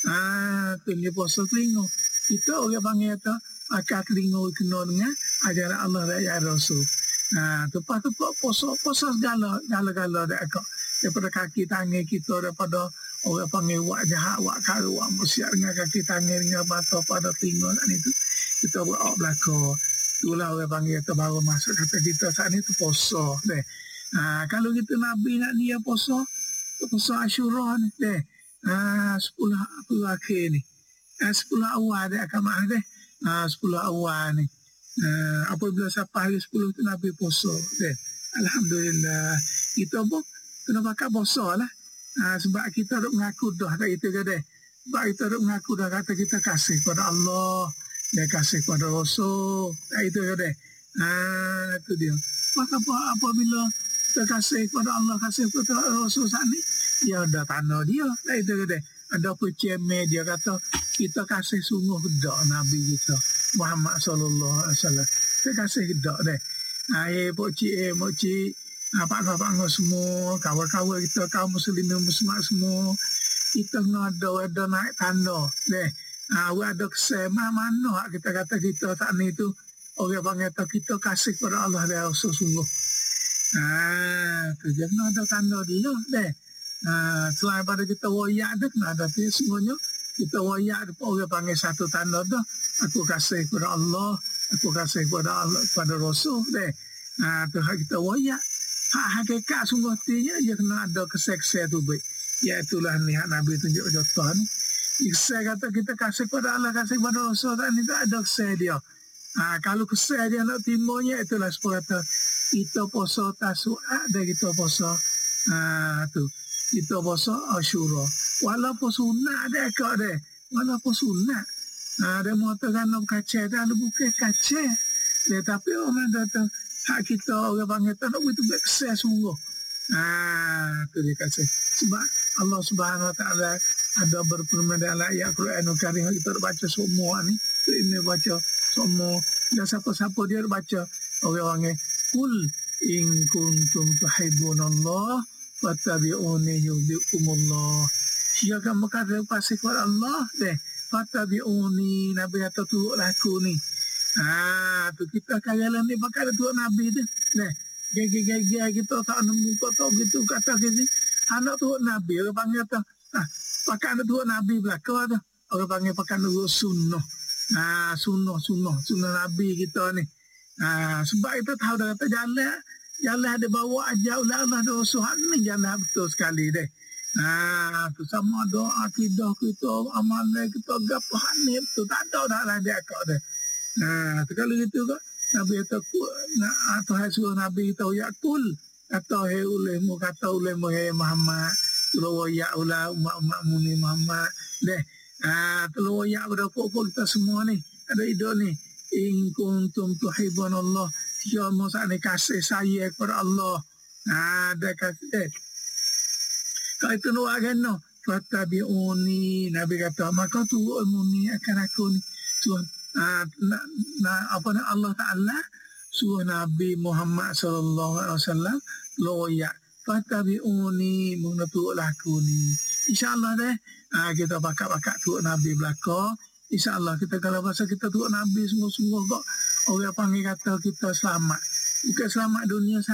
Tu ni puasa telinga. Kita orang panggil tu akal telinga kena dengan ajaran Allah dan ajaran Rasul. Tepat-tepat puasa segala dak akak. Daripada kaki tangan kita, daripada orang panggil wak jahat, wak karu, wak musiat dengan kaki tangan, dengan mata pada telinga dan itu. Kita buat belakang. Itulah orang panggil tu baru masuk kata kita saat ni tu puasa. Kalau kita Nabi nak dia puasa Ashura ni. 10 akhir ni. 10 awal dia akan maaf deh. 10 awal ni. Apabila sampai hari 10 tu Nabi puasa. Alhamdulillah. Kita pun kena pakai puasa lah. Sebab kita duk mengaku dah tak kita ke deh. Sebab kita duk mengaku dah kata kita kasih kepada Allah. Dia kasih kepada Rasul. Tak itu ke deh. Itu dia. Maka apabila kita kasih kepada Allah, kasih kepada Rasul saat ni, dia ada tanda dia. Tak itu ke deh. Ada percaya dia kata kita kasih sungguh kedak Nabi kita Muhammad sallallahu alaihi wasallam. Kita kasih kedak deh. Mokcik, pak semua, kawan-kawan kita, kaum muslimin muslimat semua, kita ada naik tanda deh. Ada kesan mana kita kata kita tak ni tu orang panggil kita kasih kepada Allah dan Rasul sungguh. Tu jangan ada tanda dia deh. Selain pada kita wayak tu kena ada tu semuanya. Kita wayak orang panggil satu tanda dah. Aku kasih kepada Allah, aku kasih kepada Allah, kepada Rasul deh. Tu hak kita wayak. Hak hakikat sungguh tinya dia kena ada keseksa tu baik. Iaitulah ni hak Nabi tunjuk contoh ni. Saya kata kita kasih kepada Allah, kasih kepada Rasul tak ni tak ada kesal dia. Kalau kesal dia nak timbulnya itulah sebab kata kita puasa Tasu'a dan kita puasa tu. Kita puasa Ashura. Walaupun sunat dia akak dia. Walaupun sunat. Dia mengatakan nak kacau dah bukan kacau. Dia tapi orang kata hak kita orang panggil tak nak begitu kesal sungguh. Tu dia kasih. Sebab Allah Subhanahu Wa Taala ada berfirman dalam ayat Quranul Karim kita baca semua ni. Ini baca semua. Dan siapa-siapa dia baca orang-orang kul in kuntum tuhibbunallah fattabi'uni yuhibbukumullah. Jika kamu kata pasti kepada Allah deh, fattabi'uni, Nabi kata turutlah aku ni. Tu kita kaya ni pakai turut Nabi tu. Deh. Gaya kita tak nemu kata gitu kata gini. Anak turut Nabi orang panggil tu. Pakai anak turut Nabi belaka tu. Orang panggil pakai turut sunnah. Sunnah Nabi kita ni. Sebab kita tahu dah kata jalan ada bawa ajar oleh Allah dan Rasul ni jalan betul sekali deh. Tu sama doa akidah kita, amalan kita gapah ni tu tak ada dah lah dia kau deh. Kalau gitu kok Nabi kata Tuhan suruh Nabi kita yakul kata he ulemu kata ulemu he Muhammad tulu ya ula umat muni Muhammad deh. Tulu ya pada pokok kita semua ni ada hidup ni in kuntum tuhibbunallah. Jika masa ni kasih saya kepada Allah. Ada kasih. Kalau itu luar kan fattabi'uni, Nabi kata maka tu ilmuni akan aku ni. Allah Ta'ala suruh Nabi Muhammad sallallahu alaihi wasallam loyak fattabi'uni mengetuklah aku ni. InsyaAllah deh kita bakat-bakat tu Nabi belaka. InsyaAllah kita kalau bahasa kita tu Nabi sungguh-sungguh kok orang panggil kata kita selamat. Bukan selamat dunia